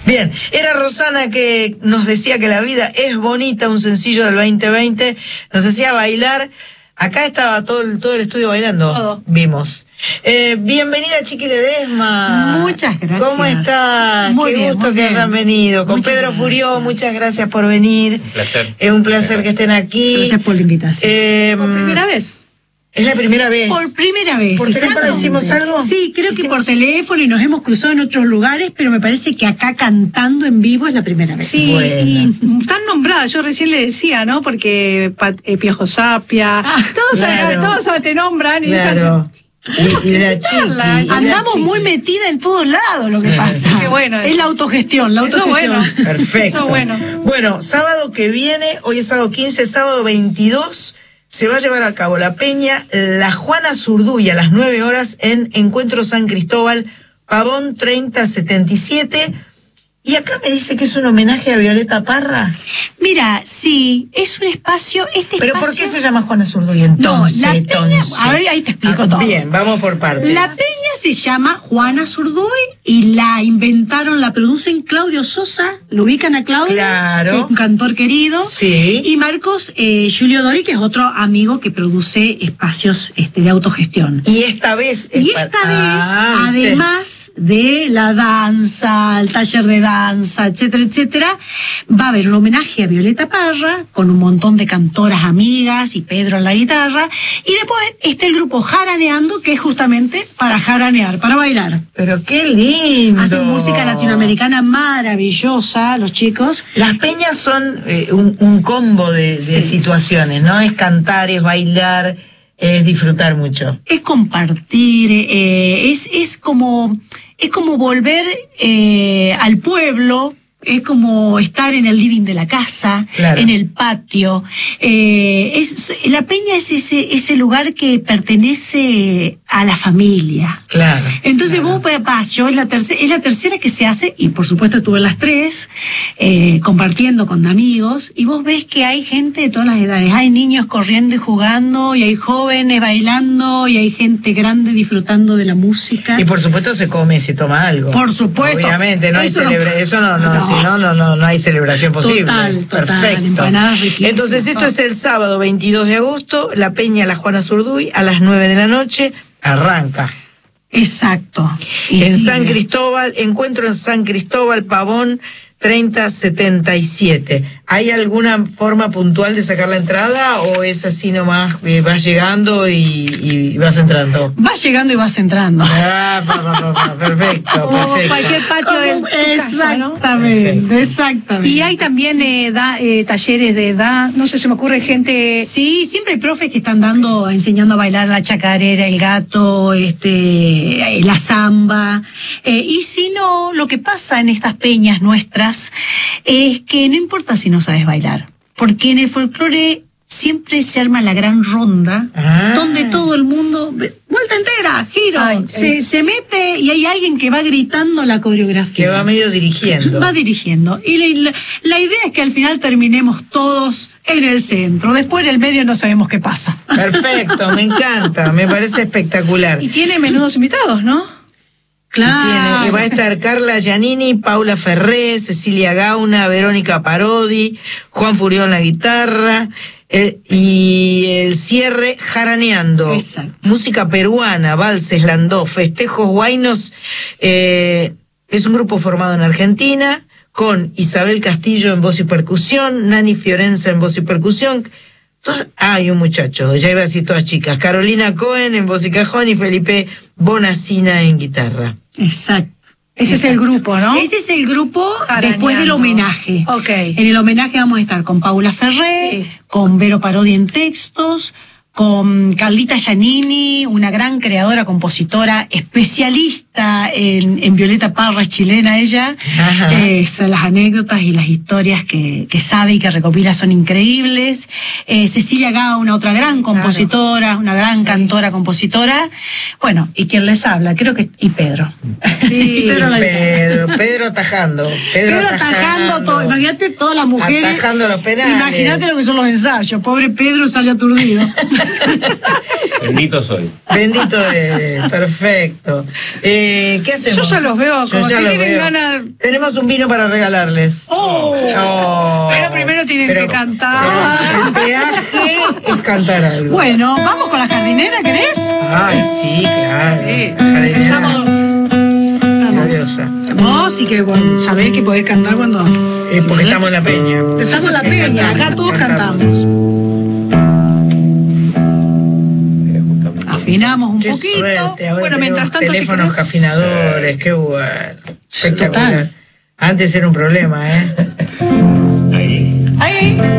Bien, era Rosana que nos decía que la vida es bonita, un sencillo del 2020, nos hacía bailar. Acá estaba todo el estudio bailando. Todo. Vimos. Bienvenida, Chiqui Ledesma. Muchas gracias. ¿Cómo estás? Muy Qué bien, gusto muy que bien. hayan venido. Con Muchas Pedro gracias. Furió, muchas gracias por venir. Un placer. Es un placer que estén aquí. Gracias por la invitación. ¿Por primera vez? Es la primera vez. Por primera vez. ¿Por teléfono exactamente. hicimos algo? Sí, creo que Hicimos- por teléfono y nos hemos cruzado en otros lugares, pero me parece que acá cantando en vivo es la primera vez. Sí, Buena. y tan nombrada, yo recién le decía, ¿no? Porque Piojo Sapia, claro. todos te nombran y Claro. Y la Chiqui. Charla. y la Andamos Chiqui. muy metida en todos lados, lo que pasa. Qué bueno Es eso. la autogestión, la Eso autogestión. bueno. Perfecto. Eso bueno. Bueno, sábado que viene, hoy es sábado 15, sábado 22, se va a llevar a cabo la peña La Juana Zurduy a las 9 horas en Encuentro San Cristóbal, Pavón 3077. Y acá me dice que es un homenaje a Violeta Parra. Mira, sí, es un espacio, ¿Pero por qué se llama Juana Zurduy entonces? No, la peña, a ver, ahí te explico todo. Bien, vamos por partes. La peña se llama Juana Zurduy y la inventaron, la producen Claudio Sosa, lo ubican a Claudio, Claro. que es un cantor querido, Sí. y Marcos Julio Dori, que es otro amigo que produce espacios de autogestión. Y esta vez... Y esta vez, además de la danza, el taller de danza, etcétera, etcétera, va a haber un homenaje a Violeta Parra, con un montón de cantoras amigas y Pedro en la guitarra, y después está el grupo Jaraneando, que es justamente para jaranear, para bailar. Pero qué lindo. Hacen música latinoamericana maravillosa, los chicos. Las peñas son un combo de Sí. situaciones, ¿no? Es cantar, es bailar, es disfrutar mucho. Es compartir, es como volver al pueblo, es como estar en el living de la casa, Claro. en el patio. La peña es ese lugar que pertenece a la familia. Claro. Entonces claro. vos vas, yo es la tercera que se hace, y por supuesto estuve en las tres, compartiendo con amigos, y vos ves que hay gente de todas las edades, hay niños corriendo y jugando, y hay jóvenes bailando, y hay gente grande disfrutando de la música. Y por supuesto se come y se toma algo. Por supuesto. Obviamente, no hay Eso no- eso no, no. si no hay celebración posible. Total, Perfecto. empanadas riquísimas, Entonces esto todo. es el sábado 22 de agosto, la peña La Juana Zurduy a las 9 de la noche, arranca. Exacto. Y En sigue. San Cristóbal, encuentro en San Cristóbal, Pavón 3077. ¿Hay alguna forma puntual de sacar la entrada o es así nomás, vas llegando y vas entrando? Vas llegando y vas entrando. Perfecto, Como perfecto. cualquier patio de tu casa, ¿no? Exactamente, exactamente. Y hay también talleres de edad, no sé, se me ocurre gente... Sí, siempre hay profes que están enseñando a bailar la chacarera, el gato, la samba. Y si no, lo que pasa en estas peñas nuestras es que no importa si no sabes bailar, porque en el folclore siempre se arma la gran ronda, donde todo el mundo, vuelta entera, giro, Ay, se mete y hay alguien que va gritando la coreografía. Que va medio dirigiendo. Va dirigiendo. Y la idea es que al final terminemos todos en el centro. Después en el medio no sabemos qué pasa. Perfecto, me encanta, me parece espectacular. Y tiene menudos invitados, ¿no? Claro. Y va a estar Carla Giannini, Paula Ferré, Cecilia Gauna, Verónica Parodi, Juan Furió en la guitarra, y el cierre Jaraneando. Exacto. Música peruana, valses, landó, festejos guainos. Es un grupo formado en Argentina, con Isabel Castillo en voz y percusión, Nani Fiorenza en voz y percusión. Hay un muchacho, ya iba a decir todas chicas, Carolina Cohen en voz y cajón y Felipe Bonacina en guitarra. Exacto. Ese es el grupo, ¿no? Ese es el grupo Jaraneando. después del homenaje. Ok. En el homenaje vamos a estar con Paula Ferré, Sí. con Vero Parodi en textos, con Carlita Giannini, una gran creadora, compositora, especialista en Violeta Parra, es chilena ella. Ajá. Las anécdotas y las historias que sabe y que recopila son increíbles. Cecilia Gauna, otra gran compositora, una gran cantora, compositora. Bueno, y quien les habla, creo que... Y Pedro. Sí, Y Pedro en la guitarra. Pedro atajando. Pedro atajando todo. Imagínate todas las mujeres. Atajando los penales. Imagínate lo que son los ensayos. Pobre Pedro salió aturdido. Bendito soy. Bendito eres, perfecto. ¿Qué hacemos? Yo ya los veo, Yo como ya que los tienen veo. ganas. Tenemos un vino para regalarles. Oh. Pero primero tienen que cantar. El peaje es cantar algo. Bueno, vamos con la jardinera, ¿querés? Ay, sí, claro. Empezamos. Gloriosa. Vos sí que bueno, sabés que podés cantar cuando... Porque estamos en la peña. Estamos en la peña, acá todos cantamos. Afinamos un Qué poquito. suerte, ahora Bueno, mientras tanto, si teléfonos querés- afinadores, qué bueno. Espectacular. Total. Antes era un problema, ¿eh? Ahí. Ahí.